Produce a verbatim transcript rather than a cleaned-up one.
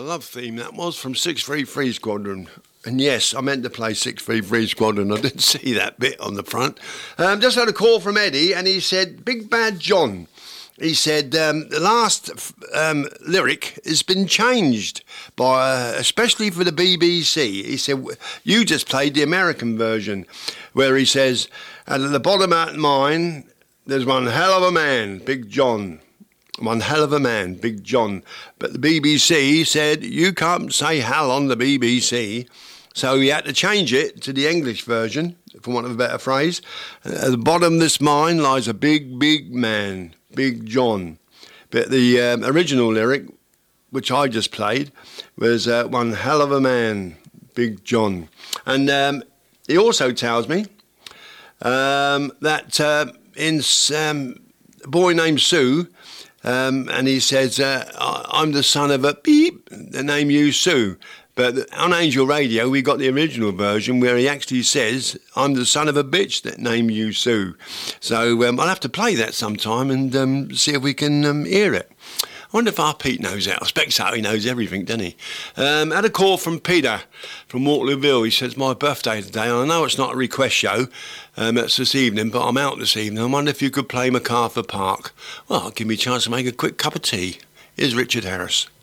love theme that was from six three three Squadron. And yes, I meant to play six three three Squadron. I didn't see that bit on the front. Um, just had a call from Eddie, and he said, Big Bad John. He said, um, the last um, lyric has been changed, by, uh, especially for the B B C. He said, you just played the American version, where he says, and at the bottom of mine, there's one hell of a man, Big John. One hell of a man, Big John. But the B B C said, you can't say hell on the B B C. So he had to change it to the English version, for want of a better phrase. At the bottom of this mine lies a big, big man, Big John. But the um, original lyric, which I just played, was uh, one hell of a man, Big John. And um, he also tells me um, that uh, in um, a boy named Sue, um, and he says, uh, I'm the son of a beep, the name you Sue. But on Angel Radio, we got the original version where he actually says, I'm the son of a bitch that named you Sue. So um, I'll have to play that sometime and um, see if we can um, hear it. I wonder if our Pete knows that. I expect so. He knows everything, doesn't he? Um, had a call from Peter from Waterlooville. He says, my birthday today. I know it's not a request show. Um, it's this evening, but I'm out this evening. I wonder if you could play MacArthur Park. Well, give me a chance to make a quick cup of tea. Here's Richard Harris.